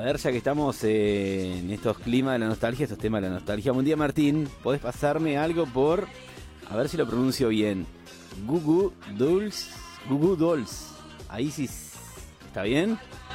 ver, ya que estamos en estos climas de la nostalgia, estos temas de la nostalgia. Buen día, Martín. ¿Podés pasarme algo por, a ver si lo pronuncio bien, Goo Goo Dolls? Goo Goo Dolls. Ahí sí. ¿Está bien?